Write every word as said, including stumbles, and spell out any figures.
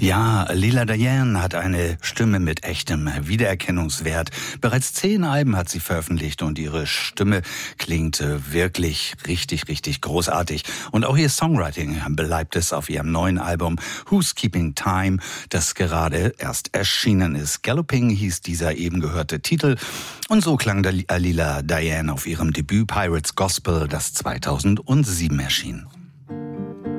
Ja, Lila Diane hat eine Stimme mit echtem Wiedererkennungswert. Bereits zehn Alben hat sie veröffentlicht und ihre Stimme klingt wirklich richtig, richtig großartig. Und auch ihr Songwriting bleibt es auf ihrem neuen Album Who's Keeping Time, das gerade erst erschienen ist. Galloping hieß dieser eben gehörte Titel. Und so klang Lila Diane auf ihrem Debüt Pirates Gospel, das zweitausendsieben erschien.